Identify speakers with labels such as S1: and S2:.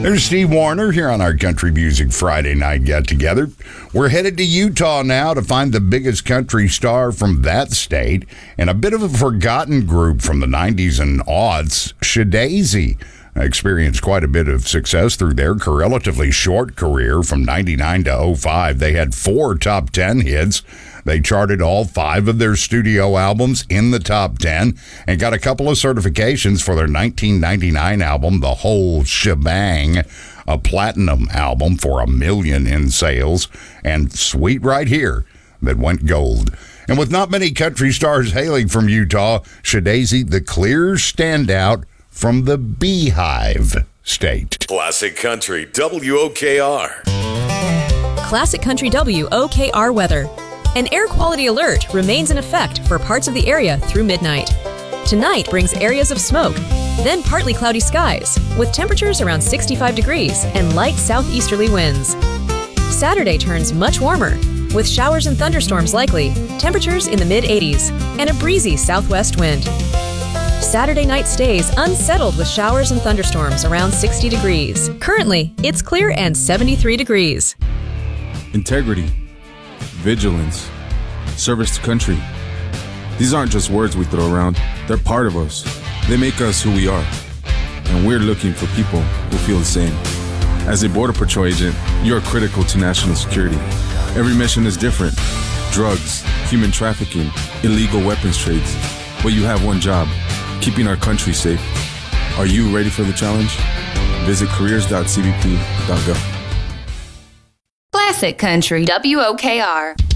S1: There's Steve Warner here on our Country Music Friday night get-together. We're headed to Utah now to find the biggest country star from that state and a bit of a forgotten group from the 90s and aughts, Shadazy. Experienced quite a bit of success through their relatively short career from 99 to 05. They had 4 top 10 hits. They charted all 5 of their studio albums in the top 10 and got a couple of certifications for their 1999 album, The Whole Shebang, a platinum album for $1 million in sales, and Sweet Right Here that went gold. And with not many country stars hailing from Utah, Shadazy, the clear standout from the Beehive State.
S2: Classic Country WOKR.
S3: Classic Country WOKR weather. An air quality alert remains in effect for parts of the area through midnight. Tonight brings areas of smoke, then partly cloudy skies, with temperatures around 65 degrees and light southeasterly winds. Saturday turns much warmer, with showers and thunderstorms likely, temperatures in the mid-80s, and a breezy southwest wind. Saturday night stays unsettled with showers and thunderstorms around 60 degrees. Currently, it's clear and 73 degrees.
S4: Integrity, vigilance, service to country. These aren't just words we throw around. They're part of us. They make us who we are. And we're looking for people who feel the same. As a Border Patrol agent, you're critical to national security. Every mission is different. Drugs, human trafficking, illegal weapons trades. But you have one job, keeping our country safe. Are you ready for the challenge? Visit careers.cbp.gov.
S5: Classic Country WOKR.